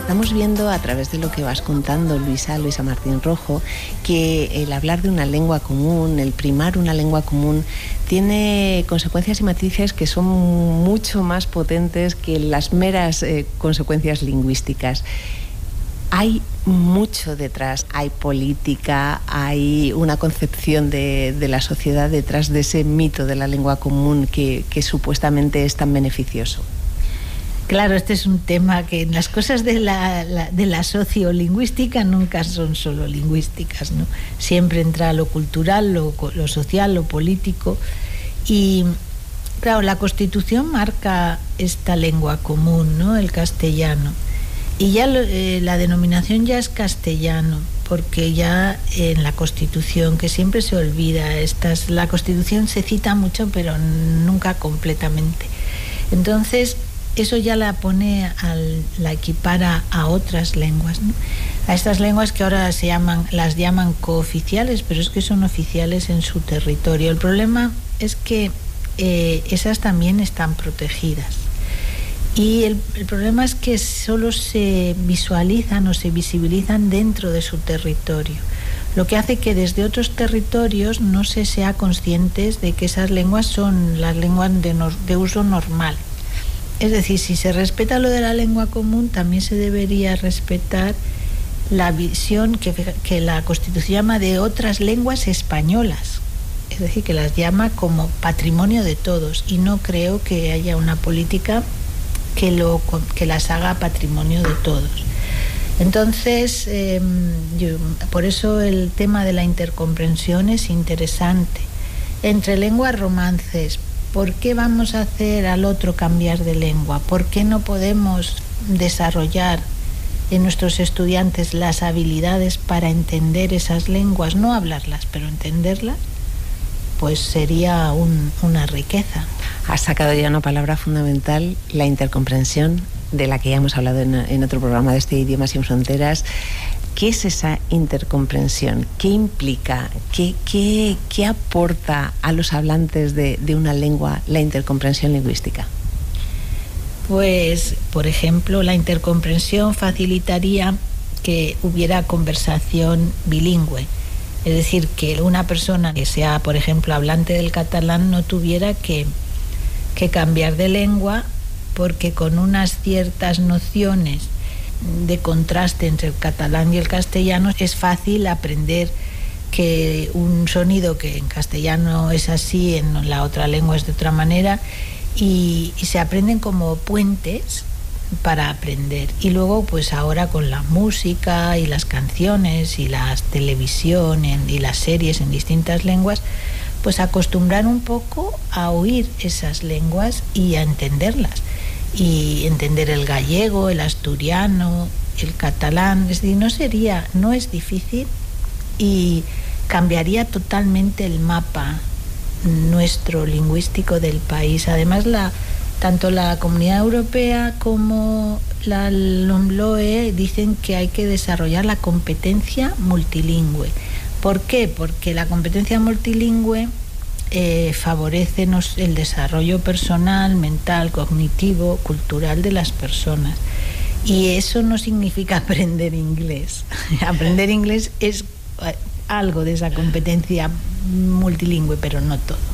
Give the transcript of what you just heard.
Estamos viendo a través de lo que vas contando, Luisa Martín Rojo, que el hablar de una lengua común, el primar una lengua común, tiene consecuencias y matices que son mucho más potentes que las meras consecuencias lingüísticas. Hay mucho detrás, hay política, hay una concepción de la sociedad detrás de ese mito de la lengua común que supuestamente es tan beneficioso. Claro, este es un tema que las cosas de la sociolingüística nunca son solo lingüísticas, ¿no? Siempre entra lo cultural, lo social, lo político. Y claro, la Constitución marca esta lengua común, ¿no? El castellano. Y ya la denominación ya es castellano, porque ya en la Constitución, que siempre se olvida, la Constitución se cita mucho, pero nunca completamente. Entonces, eso ya la equipara a otras lenguas, ¿no? A estas lenguas que ahora las llaman cooficiales, pero es que son oficiales en su territorio. El problema es que esas también están protegidas. Y el problema es que solo se visualizan o se visibilizan dentro de su territorio, lo que hace que desde otros territorios no se sea conscientes de que esas lenguas son las lenguas de uso normal. Es decir, si se respeta lo de la lengua común, también se debería respetar la visión que la Constitución llama de otras lenguas españolas. Es decir, que las llama como patrimonio de todos, y no creo que haya una política que las haga patrimonio de todos. Entonces, por eso el tema de la intercomprensión es interesante. Entre lenguas romances, ¿por qué vamos a hacer al otro cambiar de lengua? ¿Por qué no podemos desarrollar en nuestros estudiantes las habilidades para entender esas lenguas? No hablarlas, pero entenderlas, pues sería una riqueza. Has sacado ya una palabra fundamental, la intercomprensión, de la que ya hemos hablado en otro programa de Idiomas sin Fronteras. ¿Qué es esa intercomprensión? ¿Qué implica? ¿Qué aporta a los hablantes de una lengua la intercomprensión lingüística? Pues, por ejemplo, la intercomprensión facilitaría que hubiera conversación bilingüe. Es decir, que una persona que sea, por ejemplo, hablante del catalán no tuviera que cambiar de lengua, porque con unas ciertas nociones de contraste entre el catalán y el castellano es fácil aprender que un sonido que en castellano es así, en la otra lengua es de otra manera, y se aprenden como puentes para aprender. Y luego, pues ahora con la música y las canciones y la televisión y las series en distintas lenguas, pues acostumbrar un poco a oír esas lenguas y a entenderlas. Y entender el gallego, el asturiano, el catalán. Es decir, no es difícil, y cambiaría totalmente el mapa nuestro lingüístico del país. Además, tanto la Comunidad Europea como la LOMLOE dicen que hay que desarrollar la competencia multilingüe. ¿Por qué? Porque la competencia multilingüe favorece el desarrollo personal, mental, cognitivo, cultural de las personas. Y eso no significa aprender inglés. Aprender inglés es algo de esa competencia multilingüe, pero no todo.